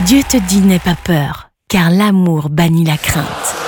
Dieu te dit n'aie pas peur, car l'amour bannit la crainte.